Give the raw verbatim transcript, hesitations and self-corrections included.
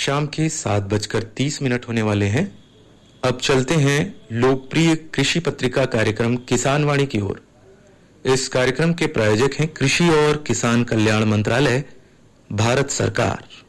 शाम के सात बजकर तीस मिनट होने वाले हैं। अब चलते हैं लोकप्रिय कृषि पत्रिका कार्यक्रम किसान वाणी की ओर। इस कार्यक्रम के प्रायोजक हैं कृषि और किसान कल्याण मंत्रालय, भारत सरकार।